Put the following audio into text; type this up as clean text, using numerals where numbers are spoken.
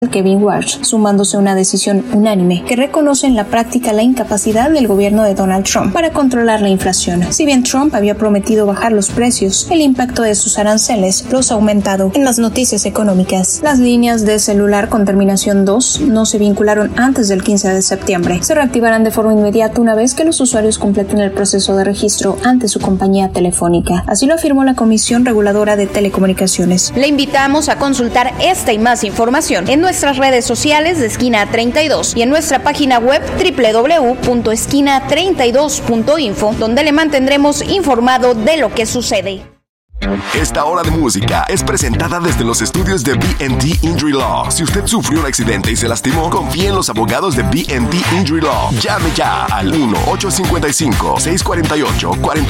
Kevin Warsh, sumándose a una decisión unánime que reconoce en la práctica la incapacidad del gobierno de Donald Trump para controlar la inflación. Si bien Trump había prometido bajar los precios, el impacto de sus aranceles los ha aumentado. En las noticias económicas, las líneas de celular con terminación 2 no se vincularon antes del 15 de septiembre. Se reactivarán de forma inmediata una vez que los usuarios completen el proceso de registro ante su compañía telefónica. Así lo afirmó la Comisión Reguladora de Telecomunicaciones. Le invitamos a consultar esta y más información en nuestras redes sociales de Esquina 32 y en nuestra página web www.esquina32.info, donde le mantendremos informado de lo que sucede. Esta hora de música es presentada desde los estudios de B&T Injury Law. Si usted sufrió un accidente y se lastimó, confíe en los abogados de B&T Injury Law. Llame ya al 1-855-648-48